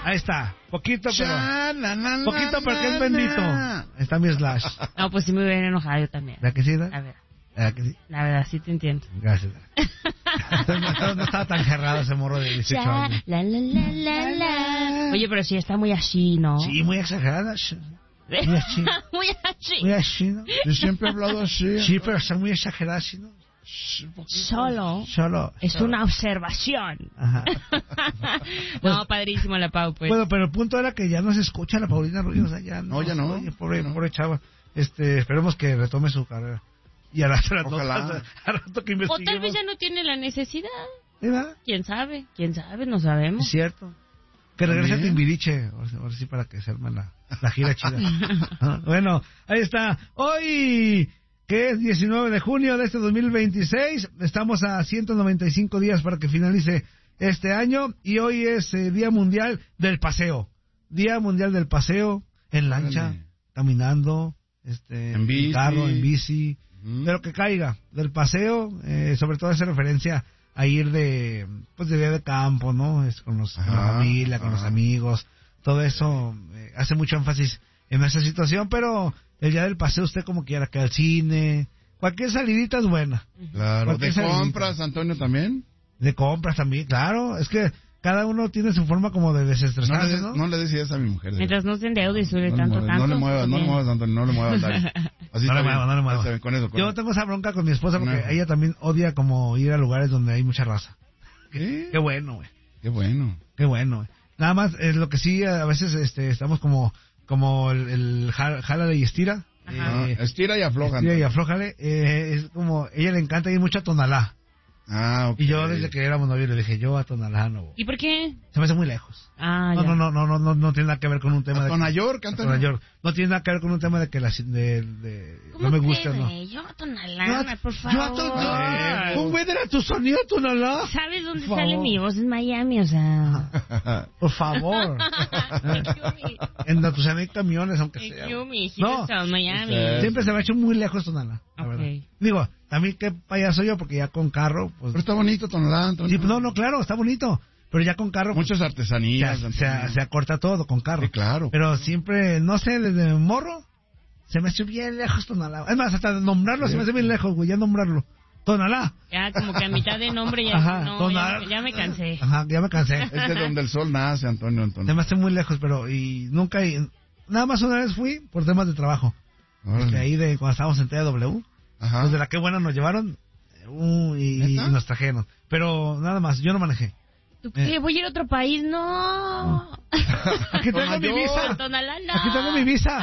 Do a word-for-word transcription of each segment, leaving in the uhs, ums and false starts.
Ahí está. Poquito, pero... Cha, la, la, la, poquito porque la, es bendito. la. Ahí está mi Slash. No, pues sí me hubiera enojado yo también. ¿Verdad que sí? A ¿Verdad ver, que sí? la verdad, sí te entiendo. Gracias. no, no estaba tan cerrado ese morro de dieciocho Ya, años. la, la, la, la, la. Oye, pero sí está muy así, ¿no? Sí, muy exagerada. Muy así. Muy así. Muy así, ¿no? Yo siempre he hablado así. Sí, pero está muy exagerada, ¿sí, no? Solo Solo. es solo. una observación. Ajá. No, padrísimo la Pau, pues. Bueno, pero el punto era que ya no se escucha la Paulina Rubio, o sea, ya no. No, ya no. Oye, pobre, No. pobre chava. Este, esperemos que retome su carrera. Y a rato, Ojalá. a rato que O investiguemos. tal vez ya no tiene la necesidad. ¿Verdad? ¿Quién sabe? ¿Quién sabe? No Es sabemos. cierto. Que regrese a También. Timbiriche, ahora, ahora sí para que se arme la, la gira chida. Ah, bueno, ahí está. Hoy, que es diecinueve de junio de este dos mil veintiséis, estamos a ciento noventa y cinco días para que finalice este año, y hoy es eh, Día Mundial del Paseo. Día Mundial del Paseo, en lancha, Órale. caminando, este, En bici. carro, en bici, Ujú. de lo que caiga, del paseo, eh, sobre todo hace referencia a ir de, pues de día de campo, ¿no? Es con, los, con la Ajá, familia, con los ajá. amigos, todo eso eh, hace mucho énfasis en esa situación, pero el día del paseo usted como quiera, que al cine, cualquier salidita es buena. Claro. Cualquier ¿De salidita. compras, Antonio, también? De compras también, claro, es que cada uno tiene su forma como de No le, desestresarse, des, ¿no? no le des ideas a mi mujer. de Mientras no se endeude y sube No le tanto, muevas, tanto. no le muevas, no le bien. muevas, Antonio, no le muevas, Dari. Así No está le bien. mueva, no le mueva. Está bien, con eso, con Yo eso. tengo esa bronca con mi esposa porque No. ella también odia como ir a lugares donde hay mucha raza. ¿Qué? Qué bueno, güey. Qué bueno. Qué bueno, güey. Nada más, es lo que sí, a veces este, estamos como como el, el ja- jálale y estira. Ajá. Eh, Ah, estira y afloja. estira y Antonio. aflójale. Eh, es como, ella le encanta ir mucho a Tonalá. Ah, ok. Y yo desde que éramos novios le dije, yo a Tonalá no voy. ¿Y por qué? Se me hace muy lejos. Ah, No, ya. no, no, no, no, no, no tiene nada que ver con un tema A de... Tonayork, a Antonio. Tonayork. No tiene nada que ver con un tema de que la, de, de, ¿Cómo no me que, gusta, ¿no. güey? Yo a Yo Tonalá, a- por yo a favor. Tonalá. ¿Cómo ven a tu sonido, Tonalá? ¿Sabes dónde Por sale favor. mi voz? En Miami, o sea. Por favor. En la Tucson hay camiones, aunque sea. Yumi, No. Houston, Miami. Sí. Siempre se me ha hecho muy lejos Tonalá, la Ok. verdad. Digo, también qué payaso yo, porque ya con carro, pues... Pero está bonito, Tonalá, Antonio. Sí, pues, no, no, claro, está bonito. Pero ya con carro, pues, Muchas artesanías, se, se, Antonio. se acorta todo con carro. Sí, claro. Pero siempre, no sé, desde morro, se me hace bien lejos Tonalá. Es más, hasta nombrarlo se me hace bien lejos, güey, ya nombrarlo. Tonalá. Ya como que a mitad de nombre ya, Ajá, no, Tonalá. ya, ya me cansé. Ajá, ya me cansé. Es de donde el sol nace, Antonio, Se Antonio. me hace muy lejos, pero, y nunca, y- nada más una vez fui por temas de trabajo. Órale. Este, ahí de cuando estábamos en T W, Ajá. los de la que buena nos llevaron uh, y, y ¿Neta? nos trajeron. Pero nada más, yo no manejé. ¿Tú qué? ¿Voy a ir a otro país? No. Aquí tengo mi Tonayor. visa. Tonalá, no. Aquí tengo mi visa.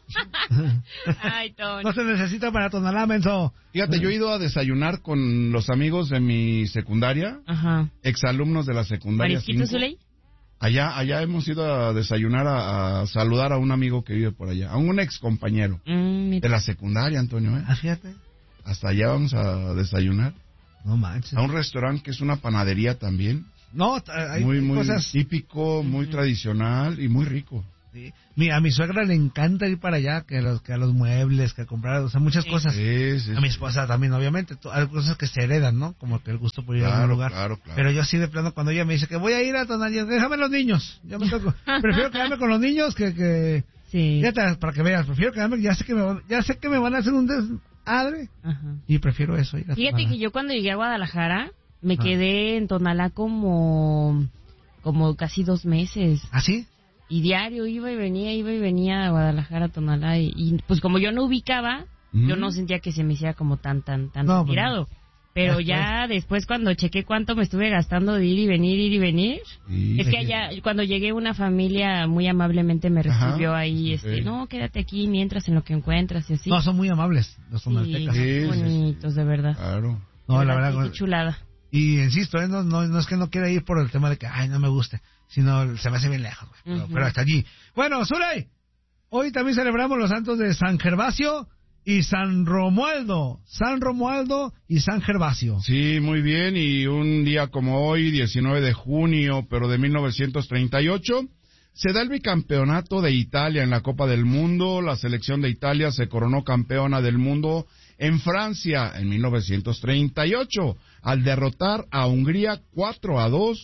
Ay, Tony. No se necesita para Tonalá, menso. Fíjate, yo he ido a desayunar con los amigos de mi secundaria, Ajá. exalumnos de la secundaria ¿Marisquito cinco. Zuley? Allá, allá hemos ido a desayunar, a, a saludar a un amigo que vive por allá, a un ex compañero Mm, mira. de la secundaria, Antonio, ¿eh? Ah, fíjate. Hasta allá vamos a desayunar. No manches. A un restaurante que es una panadería también. No, t- hay muy, muy cosas. típico, muy tradicional y muy rico. Sí. Mi- a mi suegra le encanta ir para allá, que a los, que a los muebles, que a comprar, o sea, muchas Sí. cosas. Sí, sí, A mi sí. esposa también, obviamente. to- Hay cosas que se heredan, ¿no? Como que el gusto por ir a Claro, algún lugar. claro, claro. Pero yo así de plano, cuando ella me dice que voy a ir a Tonalá, déjame los niños. Yo me toco. Prefiero quedarme con los niños que... que... Sí. Fíjate, para que veas, prefiero quedarme, ya sé que me, van- ya sé que me van a hacer un desmadre. Ajá. Y prefiero eso, ir a Fíjate Tonalá. que yo cuando llegué a Guadalajara me Ah. quedé en Tonalá como como casi dos meses. ¿Ah, sí? Y diario iba y venía, iba y venía a Guadalajara, a Tonalá. Y, y, pues como yo no ubicaba, Ujú. yo no sentía que se me hiciera como tan, tan, tan No, pues, retirado. Pero Después. ya después cuando chequé cuánto me estuve gastando de ir y venir, ir y venir. Sí. Es que allá, cuando llegué, una familia muy amablemente me recibió Ajá, ahí, ok. este, no, quédate aquí mientras en lo que encuentras y así. No, son muy amables los sí, tonaltecas. Sí, muy sí, sí. bonitos, de verdad. Claro. No, De la verdad, verdad. qué chulada. Y insisto, ¿eh? no, no, no es que no quiera ir por el tema de que, ay, no me guste, sino se me hace bien lejos, güey. Pero, Ujú. pero hasta allí. Bueno, Zuley, hoy también celebramos los santos de San Gervasio y San Romualdo. San Romualdo y San Gervasio. Sí, muy bien. Y un día como hoy, diecinueve de junio, pero de mil novecientos treinta y ocho, se da el bicampeonato de Italia en la Copa del Mundo. La selección de Italia se coronó campeona del mundo en Francia en mil novecientos treinta y ocho, al derrotar a Hungría cuatro a dos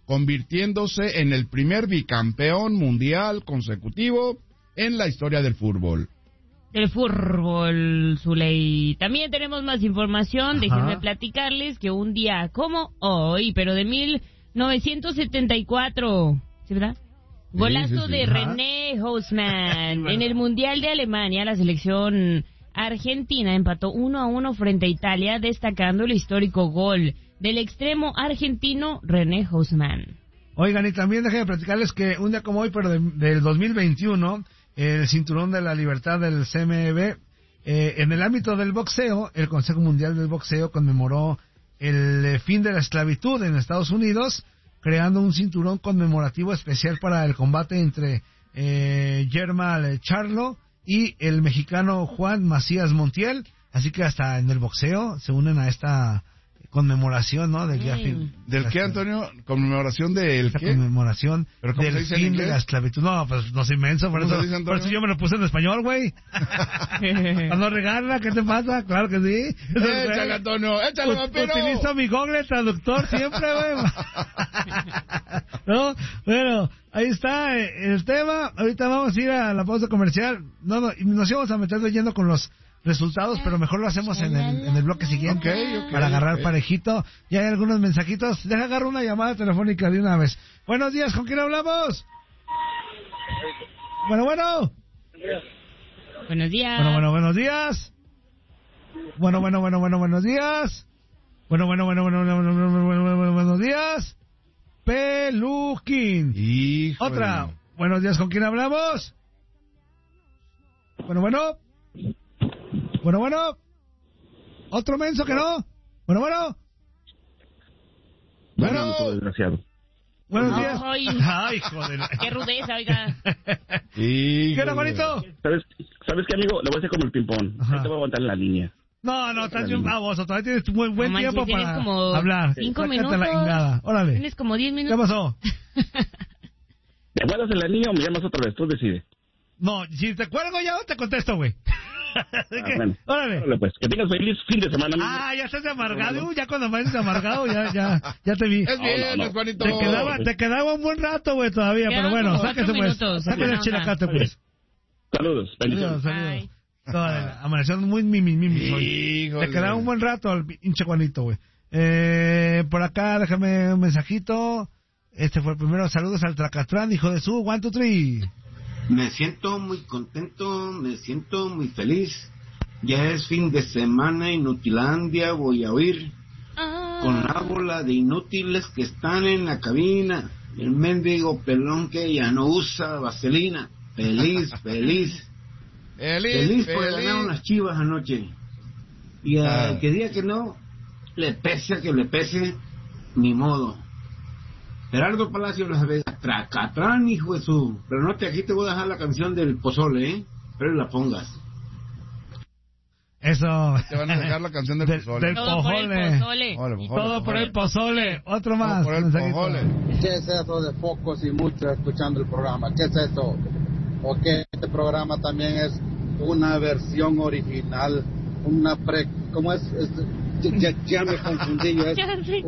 convirtiéndose en el primer bicampeón mundial consecutivo en la historia del fútbol. El fútbol, Zuley. También tenemos más información. Ajá. Déjenme platicarles que un día como hoy, pero de mil novecientos setenta y cuatro, ¿sí, verdad? Sí, Golazo sí, sí. de Ajá. René Hausmann. Bueno. En el Mundial de Alemania, la selección argentina empató uno a uno frente a Italia, destacando el histórico gol del extremo argentino René Hausmann. Oigan, y también déjenme platicarles que un día como hoy, pero de, del dos mil veintiuno, el Cinturón de la Libertad del C M B, eh, en el ámbito del boxeo, el Consejo Mundial del Boxeo conmemoró el eh, fin de la esclavitud en Estados Unidos, creando un cinturón conmemorativo especial para el combate entre eh, Yermal Charlo y el mexicano Juan Macías Montiel. Así que hasta en el boxeo se unen a esta conmemoración, ¿no? Del, día fin, ¿Del qué, Antonio? ¿Conmemoración del qué? Conmemoración del fin de la esclavitud. No, pues no soy inmenso, por eso, dice, por eso yo me lo puse en español, güey. Cuando regala, ¿qué te pasa? Claro que sí. Échale, Antonio, échale, vampiro. Utilizo mi Google Traductor siempre, güey. ¿No? Bueno, ahí está el tema. Ahorita vamos a ir a la pausa comercial. No, no, nos íbamos a meter leyendo con los resultados, pero mejor lo hacemos en el, en el bloque siguiente, okay, okay, para agarrar okay. parejito. Ya hay algunos mensajitos. Deja agarrar una llamada telefónica de una vez. Buenos días, ¿con quién hablamos? Bueno, bueno. Buenos días. Bueno, bueno, buenos días. Bueno, bueno, bueno, bueno, buenos días. Bueno, bueno, bueno, bueno, bueno, bueno, bueno, bueno, bueno, bueno buenos días. Peluquín. Híjole. Otra. Buenos días, ¿con quién hablamos? Bueno, bueno. Bueno, bueno. Otro menso que no. Bueno, bueno. Bueno. Bueno, desgraciado. Buenos días. Ay, Ay, joder. Qué rudeza, oiga. ¿Qué era, Juanito? ¿Sabes, ¿Sabes qué, amigo? Le voy a hacer como el ping-pong. Ahí te voy a aguantar en la línea. No, no, estás bien baboso. Todavía tienes buen, buen no, tiempo manches, para como hablar. Cinco Sácate minutos. La ingada. Órale. Tienes como diez minutos. ¿Qué pasó? ¿Te aguardas en la línea o me llamas otra vez? Tú decides. No, si te cuelgo ya te contesto, güey. Ah, bueno. Órale. Órale, pues. Que tengas feliz fin de semana. Ah, ya estás amargado. Uh, ya cuando me dices amargado, ya, ya, ya te vi. Es bien, no, no, no. Juanito. Te quedaba, te quedaba un buen rato, güey, todavía. Pero bueno, sáquese, pues. Sáquese el chilacate, pues. Saludos. Saludos, saludos. Toda, amaneció muy mimi, mimi. Hoy. Te quedaba un buen rato el pinche Juanito, güey. Eh, por acá, déjame un mensajito. Este fue el primero. Saludos al Tracatrán, hijo de su. One, two, three. Me siento muy contento, me siento muy feliz. Ya es fin de semana, Inutilandia, voy a oír ah. con la bola de inútiles que están en la cabina. El mendigo pelón que ya no usa vaselina. Feliz, feliz. Feliz, feliz por feliz. ganar unas Chivas anoche. Y al ah. que diga que no, le pese a que le pese, ni modo. Gerardo Palacio Las Vegas, Tracatrán, hijo de su... Pero no te, aquí te voy a dejar la canción del pozole, ¿eh? Pero la pongas. Eso. Te van a dejar la canción del, del pozole. Del Todo pozole. por el pozole. Todo pozole. por el pozole. Otro más. Todo por el pozole. ¿Qué es eso de focos y mucho escuchando el programa? ¿Qué es eso? ¿O que este programa también es una versión original? Una pre... ¿Cómo es? es ya, ya me confundí yo. Es